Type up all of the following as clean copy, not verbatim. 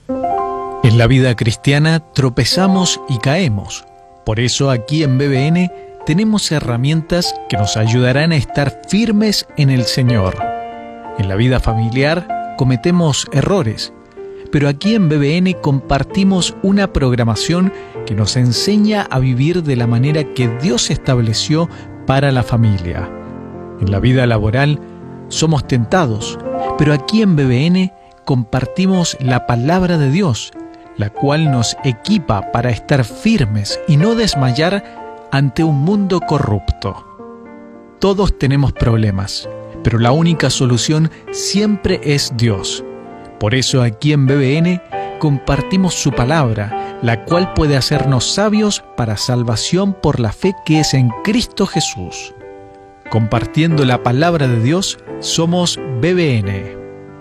En la vida cristiana tropezamos y caemos. Por eso aquí en BBN tenemos herramientas que nos ayudarán a estar firmes en el Señor. En la vida familiar cometemos errores, pero aquí en BBN compartimos una programación que nos enseña a vivir de la manera que Dios estableció para la familia. En la vida laboral somos tentados, pero aquí en BBN compartimos la palabra de Dios, la cual nos equipa para estar firmes y no desmayar ante un mundo corrupto. Todos tenemos problemas, pero la única solución siempre es Dios. Por eso aquí en BBN compartimos su palabra, la cual puede hacernos sabios para salvación por la fe que es en Cristo Jesús. Compartiendo la palabra de Dios, somos BBN.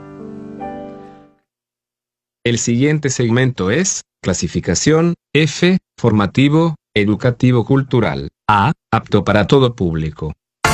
El siguiente segmento es clasificación F, formativo, educativo cultural. A, apto para todo público.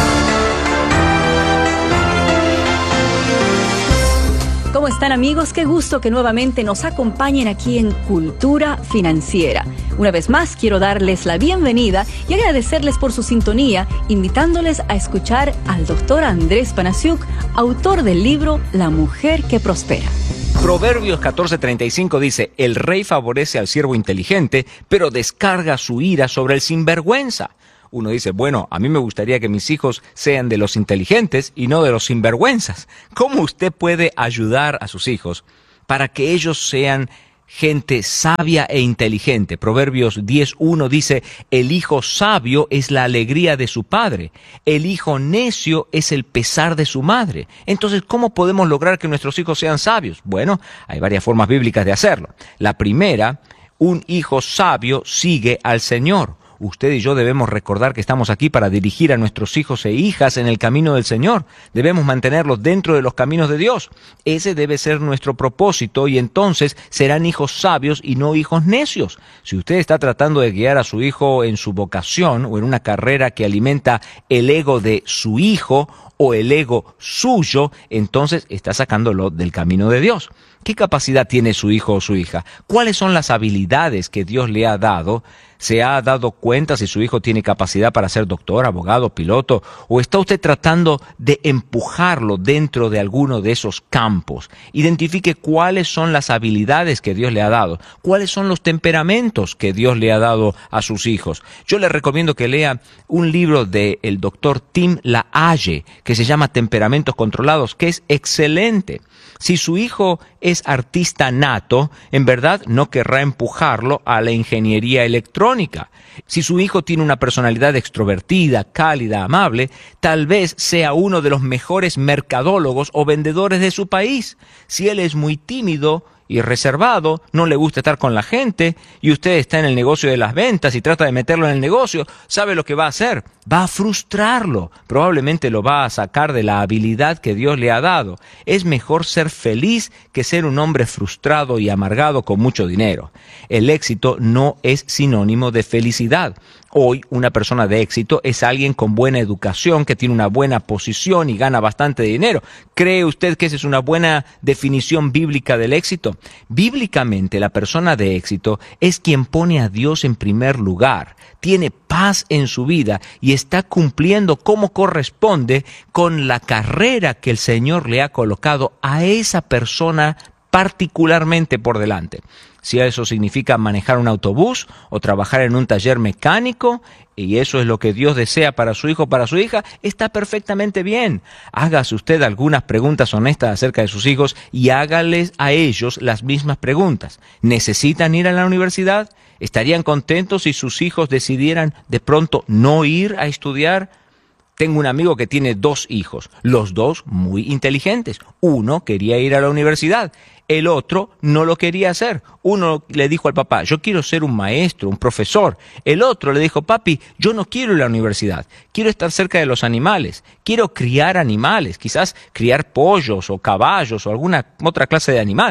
¿Cómo están, amigos? Qué gusto que nuevamente nos acompañen aquí en Cultura Financiera. Una vez más quiero darles la bienvenida y agradecerles por su sintonía, invitándoles a escuchar al Dr. Andrés Panasiuk, autor del libro La mujer que prospera. Proverbios 14:35 dice: el rey favorece al siervo inteligente, pero descarga su ira sobre el sinvergüenza. Uno dice, bueno, a mí me gustaría que mis hijos sean de los inteligentes y no de los sinvergüenzas. ¿Cómo usted puede ayudar a sus hijos para que ellos sean gente sabia e inteligente? Proverbios 10:1 dice: el hijo sabio es la alegría de su padre, el hijo necio es el pesar de su madre. Entonces, ¿cómo podemos lograr que nuestros hijos sean sabios? Bueno, hay varias formas bíblicas de hacerlo. La primera, un hijo sabio sigue al Señor. Usted y yo debemos recordar que estamos aquí para dirigir a nuestros hijos e hijas en el camino del Señor. Debemos mantenerlos dentro de los caminos de Dios. Ese debe ser nuestro propósito y entonces serán hijos sabios y no hijos necios. Si usted está tratando de guiar a su hijo en su vocación o en una carrera que alimenta el ego de su hijo o el ego suyo, entonces está sacándolo del camino de Dios. ¿Qué capacidad tiene su hijo o su hija? ¿Cuáles son las habilidades que Dios le ha dado? ¿Se ha dado cuenta si su hijo tiene capacidad para ser doctor, abogado, piloto? ¿O está usted tratando de empujarlo dentro de alguno de esos campos? Identifique cuáles son las habilidades que Dios le ha dado. ¿Cuáles son los temperamentos que Dios le ha dado a sus hijos? Yo le recomiendo que lea un libro del doctor Tim LaHaye que se llama Temperamentos Controlados, que es excelente. Si su hijo es artista nato, en verdad no querrá empujarlo a la ingeniería electrónica. Si su hijo tiene una personalidad extrovertida, cálida, amable, tal vez sea uno de los mejores mercadólogos o vendedores de su país. Si él es muy tímido y reservado, no le gusta estar con la gente, y usted está en el negocio de las ventas y trata de meterlo en el negocio, ¿sabe lo que va a hacer? Va a frustrarlo, probablemente lo va a sacar de la habilidad que Dios le ha dado. Es mejor ser feliz que ser un hombre frustrado y amargado con mucho dinero. El éxito no es sinónimo de felicidad. Hoy, una persona de éxito es alguien con buena educación, que tiene una buena posición y gana bastante dinero. ¿Cree usted que esa es una buena definición bíblica del éxito? Bíblicamente, la persona de éxito es quien pone a Dios en primer lugar, tiene paz en su vida y está cumpliendo como corresponde con la carrera que el Señor le ha colocado a esa persona particularmente por delante. Si eso significa manejar un autobús o trabajar en un taller mecánico, y eso es lo que Dios desea para su hijo o para su hija, está perfectamente bien. Hágase usted algunas preguntas honestas acerca de sus hijos y hágales a ellos las mismas preguntas. ¿Necesitan ir a la universidad? ¿Estarían contentos si sus hijos decidieran de pronto no ir a estudiar? Tengo un amigo que tiene 2 hijos, los 2 muy inteligentes. Uno quería ir a la universidad, el otro no lo quería hacer. Uno le dijo al papá, yo quiero ser un maestro, un profesor. El otro le dijo, papi, yo no quiero ir a la universidad, quiero estar cerca de los animales, quiero criar animales, quizás criar pollos o caballos o alguna otra clase de animal.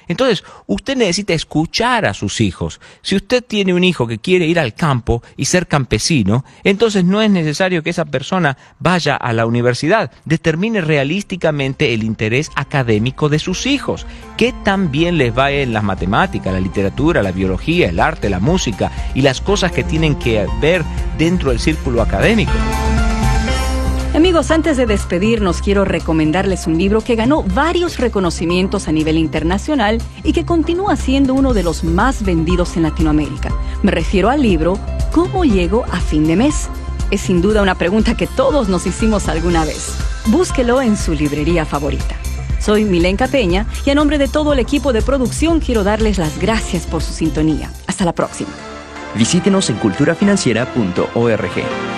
Entonces, usted necesita escuchar a sus hijos. Si usted tiene un hijo que quiere ir al campo y ser campesino, entonces no es necesario que esa persona vaya a la universidad. Determine realísticamente el interés académico de sus hijos. ¿Qué tan bien les va en las matemáticas, la literatura, la biología, el arte, la música y las cosas que tienen que ver dentro del círculo académico? Amigos, antes de despedirnos, quiero recomendarles un libro que ganó varios reconocimientos a nivel internacional y que continúa siendo uno de los más vendidos en Latinoamérica. Me refiero al libro ¿Cómo llego a fin de mes? Es sin duda una pregunta que todos nos hicimos alguna vez. Búsquelo en su librería favorita. Soy Milenka Peña y a nombre de todo el equipo de producción quiero darles las gracias por su sintonía. Hasta la próxima. Visítenos en culturafinanciera.org.